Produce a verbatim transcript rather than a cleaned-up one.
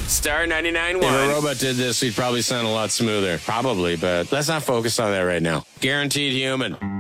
Star ninety-nine If point one. a robot did this, we'd probably sound a lot smoother. Probably, but let's not focus on that right now. Guaranteed human.